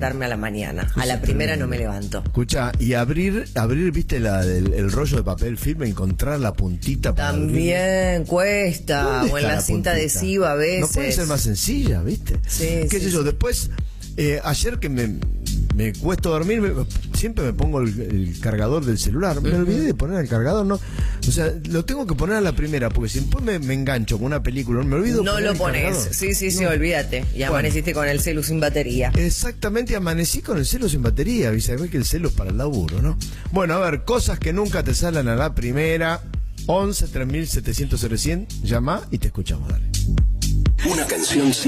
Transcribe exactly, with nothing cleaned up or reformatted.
levantarme a la mañana. A la primera no me levanto. Escucha, y abrir, abrir, viste, la, el, el rollo de papel film, encontrar la puntita para También abrir. Cuesta, o en la, la cinta puntita? adhesiva a veces. No puede ser más sencilla, viste. Sí, ¿Qué sí, sé yo? sí. Después, eh, ayer que me, me cuesto dormir, me, siempre me pongo el, el cargador del celular. Me uh-huh. olvidé de poner el cargador, ¿no? O sea, lo tengo que poner a la primera, porque si después me, me engancho con una película, me olvido. No lo pones. Cargador. Sí, sí, sí, no. olvídate. Y amaneciste bueno. con el celu sin batería. Exactamente, amanecí con el celu sin batería. Viste que el celu es para el laburo, ¿no? Bueno, a ver, cosas que nunca te salen a la primera. once tres mil setecientos cero cien, llama y te escuchamos, dale. Una canción